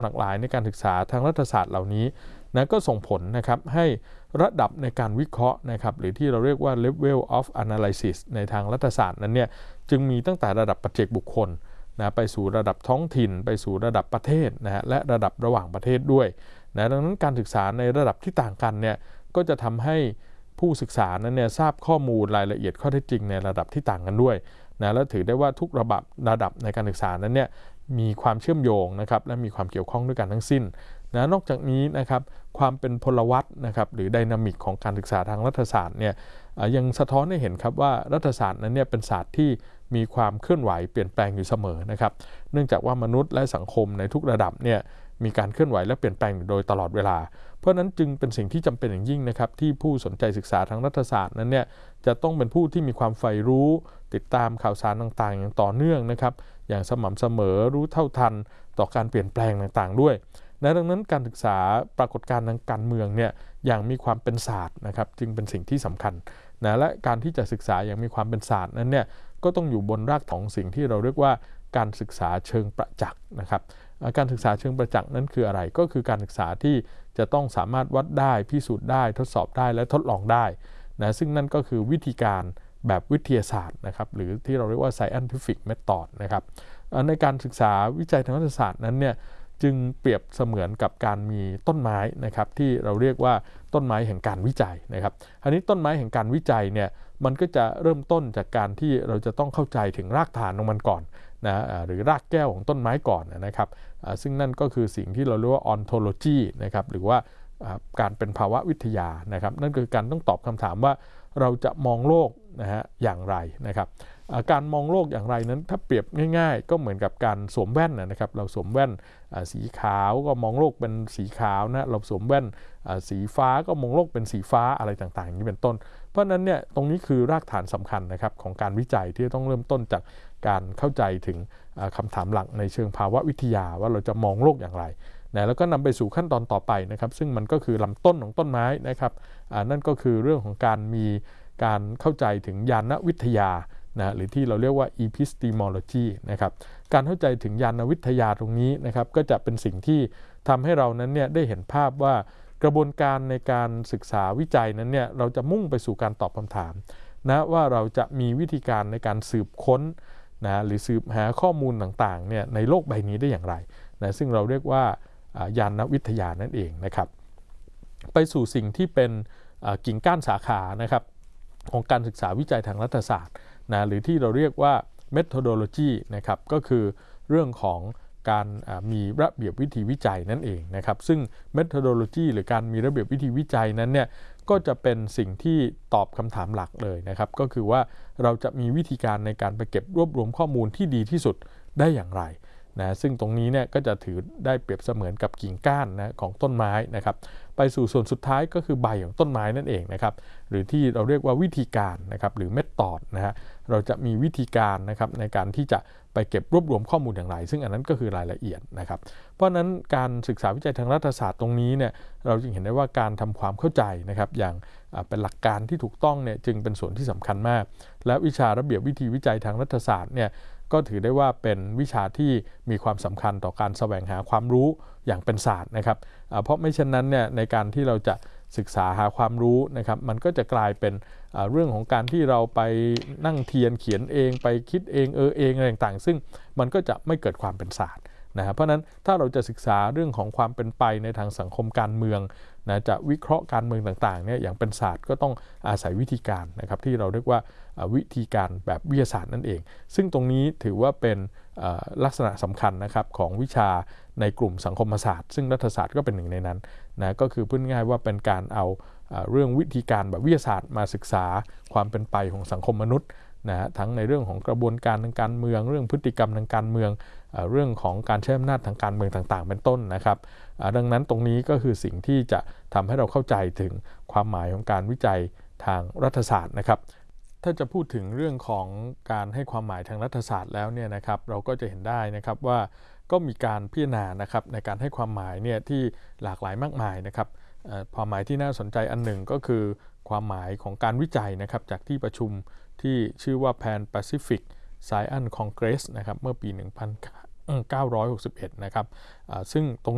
หลากหลายในการศึกษาทางรัฐศาสตร์เหล่านี้นะก็ส่งผลนะครับให้ระดับในการวิเคราะห์นะครับหรือที่เราเรียกว่า level of analysis ในทางรัฐศาสตร์นั้นเนี่ยจึงมีตั้งแต่ระดับปัจเจกบุคคลนะไปสู่ระดับท้องถิ่นไปสู่ระดับประเทศนะฮะและระดับระหว่างประเทศด้วยนะดังนั้นการศึกษาในระดับที่ต่างกันเนี่ยก็จะทำให้ผู้ศึกษานั้นเนี่ยทราบข้อมูลรายละเอียดข้อเท็จจริงในระดับที่ต่างกันด้วยนะและถือได้ว่าทุกระดับในการศึกษานั้นเนี่ยมีความเชื่อมโยงนะครับและมีความเกี่ยวข้องด้วยกันทั้งสิ้นนะนอกจากนี้นะครับความเป็นพลวัตนะครับหรือไดนามิกของการศึกษาทางรัฐศาสตร์เนี่ยยังสะท้อนให้เห็นครับว่ารัฐศาสตร์นั้นเนี่ยเป็นศาสตร์ที่มีความเคลื่อนไหวเปลี่ยนแปลงอยู่เสมอนะครับเนื่องจากว่ามนุษย์และสังคมในทุกระดับเนี่ยมีการเคลื่อนไหวและเปลี่ยนแปลงอยู่โดยตลอดเวลาเพราะนั้นจึงเป็นสิ่งที่จำเป็นอย่างยิ่งนะครับที่ผู้สนใจศึกษาทางรัฐศาสตร์นั้นเนี่ยจะต้องเป็นผู้ที่มีความใฝ่รู้ติดตามข่าวสารต่างๆอย่างต่อเนื่องนะครับอย่างสม่ำเสมอรู้เท่าทันต่อการเปลี่ยนแปลงต่างๆด้วยดังนั้นการศึกษาปรากฏการณ์ทางการเมืองเนี่ยอย่างมีความเป็นศาสตร์นะครับจึงเป็นสิ่งที่สำคัญนะและการที่จะศึกษาอย่างมีความเป็นศาสตร์นั้นเนี่ยก็ต้องอยู่บนรากของสิ่งที่เราเรียกว่าการศึกษาเชิงประจักษ์นะครับการศึกษาเชิงประจักษ์นั้นคืออะไรก็คือการศึกษาที่จะต้องสามารถวัดได้พิสูจน์ได้ทดสอบได้และทดลองได้นะซึ่งนั่นก็คือวิธีการแบบวิทยาศาสตร์นะครับหรือที่เราเรียกว่า scientific method นะครับในการศึกษาวิจัยทางรัฐศาสตร์นั้นเนี่ยจึงเปรียบเสมือนกับการมีต้นไม้นะครับที่เราเรียกว่าต้นไม้แห่งการวิจัยนะครับอันนี้ต้นไม้แห่งการวิจัยเนี่ยมันก็จะเริ่มต้นจากการที่เราจะต้องเข้าใจถึงรากฐานของมันก่อนนะหรือรากแก้วของต้นไม้ก่อนนะครับซึ่งนั่นก็คือสิ่งที่เราเรียกว่า ontology นะครับหรือว่าการเป็นภาวะวิทยานะครับนั่นคือการต้องตอบคำถามว่าเราจะมองโลกนะฮะอย่างไรนะครับการมองโลกอย่างไรนั้นถ้าเปรียบง่ายๆก็เหมือนกับการสวมแว่นนะครับเราสวมแว่นสีขาวก็มองโลกเป็นสีขาวนะเราสวมแว่นสีฟ้าก็มองโลกเป็นสีฟ้าอะไรต่างๆอย่างนี้เป็นต้นเพราะนั้นเนี่ยตรงนี้คือรากฐานสำคัญนะครับของการวิจัยที่ต้องเริ่มต้นจากการเข้าใจถึงคำถามหลักในเชิงภาวะวิทยาว่าเราจะมองโลกอย่างไรนะแล้วก็นำไปสู่ขั้นตอนต่อไปนะครับซึ่งมันก็คือลำต้นของต้นไม้นะครับนั่นก็คือเรื่องของการมีการเข้าใจถึงญาณวิทยานะหรือที่เราเรียกว่า epistemology นะครับการเข้าใจถึงญาณวิทยาตรงนี้นะครับก็จะเป็นสิ่งที่ทำให้เรานั้นเนี่ยได้เห็นภาพว่ากระบวนการในการศึกษาวิจัยนั้นเนี่ยเราจะมุ่งไปสู่การตอบคำถามนะว่าเราจะมีวิธีการในการสืบค้นนะหรือสืบหาข้อมูลต่างๆเนี่ยในโลกใบนี้ได้อย่างไรนะซึ่งเราเรียกว่าญาณวิทยานั่นเองนะครับไปสู่สิ่งที่เป็นกิ่งก้านสาขานะครับของการศึกษาวิจัยทางรัฐศาสตร์นะหรือที่เราเรียกว่า methodology นะครับก็คือเรื่องของการมีระเบียบวิธีวิจัยนั่นเองนะครับซึ่ง methodology หรือการมีระเบียบวิธีวิจัยนั้นเนี่ยก็จะเป็นสิ่งที่ตอบคำถามหลักเลยนะครับก็คือว่าเราจะมีวิธีการในการไปเก็บรวบรวมข้อมูลที่ดีที่สุดได้อย่างไรนะซึ่งตรงนี้เนี่ยก็จะถือได้เปรียบเสมือนกับกิ่งก้านนะของต้นไม้นะครับไปสู่ส่วนสุดท้ายก็คือใบของต้นไม้นั่นเองนะครับหรือที่เราเรียกว่าวิธีการนะครับหรือเมธอดนะฮะเราจะมีวิธีการนะครับในการที่จะไปเก็บรวบรวมข้อมูลอย่างไรซึ่งอันนั้นก็คือรายละเอียดนะครับเพราะนั้นการศึกษาวิจัยทางรัฐศาสตร์ตรงนี้เนี่ยเราจึงเห็นได้ว่าการทำความเข้าใจนะครับอย่างเป็นหลักการที่ถูกต้องเนี่ยจึงเป็นส่วนที่สำคัญมากและวิชาระเบียบวิธีวิจัยทางรัฐศาสตร์เนี่ยก็ถือได้ว่าเป็นวิชาที่มีความสำคัญต่อการแสวงหาความรู้อย่างเป็นศาสตร์นะครับเพราะไม่เช่นนั้นเนี่ยในการที่เราจะศึกษาหาความรู้นะครับมันก็จะกลายเป็นเรื่องของการที่เราไปนั่งเทียนเขียนเองไปคิดเองเองอะไรต่างๆซึ่งมันก็จะไม่เกิดความเป็นศาสตร์นะเพราะนั้นถ้าเราจะศึกษาเรื่องของความเป็นไปในทางสังคมการเมืองนะจะวิเคราะห์การเมืองต่างๆเนี่ยอย่างเป็นศาสตร์ก็ต้องอาศัยวิธีการนะครับที่เราเรียกว่าวิธีการแบบวิทยาศาสตร์นั่นเองซึ่งตรงนี้ถือว่าเป็นลักษณะสำคัญนะครับของวิชาในกลุ่มสังคมศาสตร์ซึ่งรัฐศาสตร์ก็เป็นหนึ่งในนั้นนะก็คือพูดง่ายว่าเป็นการเอาเรื่องวิธีการแบบวิทยาศาสตร์มาศึกษาความเป็นไปของสังคมมนุษย์นะทั้งในเรื่องของกระบวนการทางการเมืองเรื่องพฤติกรรมทางการเมืองเรื่องของการใช้อำนาจทางการเมืองต่างๆเป็นต้นนะครับดังนั้นตรงนี้ก็คือสิ่งที่จะทำให้เราเข้าใจถึงความหมายของการวิจัยทางรัฐศาสตร์นะครับถ้าจะพูดถึงเรื่องของการให้ความหมายทางรัฐศาสตร์แล้วเนี่ยนะครับเราก็จะเห็นได้นะครับว่าก็มีการพิจารณานะครับในการให้ความหมายเนี่ยที่หลากหลายมากมายนะครับความหมายที่น่าสนใจอันหนึ่งก็คือความหมายของการวิจัยนะครับจากที่ประชุมที่ชื่อว่า Pan Pacific Science Congress นะครับเมื่อปี 1961 นะครับซึ่งตรง